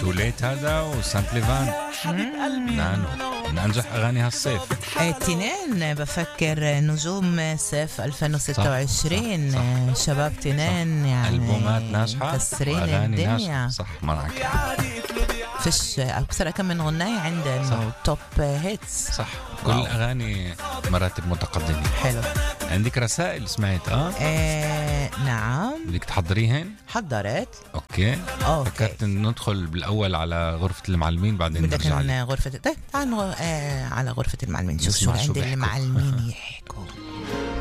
توليت هذا وسانت ليفان. نانو من أنجح أغاني هالصيف. تنين بفكر نجوم صيف 2026. صح. شباب تنين يعني ألبومات ناجحة مكسرين وأغاني الدنيا. ناجحة. صح معك. فيش أكثر كم من غناية عندنا توب هيتس. صح كل أغاني مراتب متقدمة. حلو. عندك رسائل سمعت نعم بدك تحضريهن؟ حضرت. اوكي. فكرت ان ندخل بالاول على غرفة المعلمين بعدين بدك نرجع غرفة. طيب تعال على غرفة المعلمين نشوف شو عند المعلمين يحكوا.